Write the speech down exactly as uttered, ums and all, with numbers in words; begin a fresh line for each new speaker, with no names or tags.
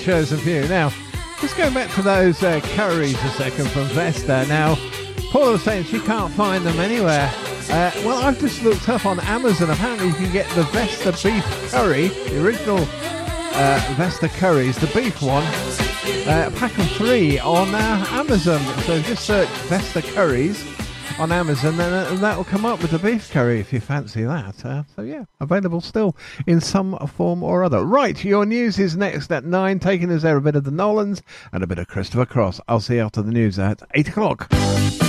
Chosen few. Now, just going back to those uh, curries a second from Vesta. Now, Paula was saying she can't find them anywhere. Uh, well, I've just looked up on Amazon. Apparently you can get the Vesta beef curry, the original uh, Vesta curries, the beef one, uh, a pack of three on uh, Amazon. So just search Vesta curries on Amazon and uh, that will come up with the beef curry if you fancy that. Uh, so yeah, available still in some form or other. Right, your news is next at nine, taking us there a bit of the Nolans and a bit of Christopher Cross. I'll see you after the news at eight o'clock.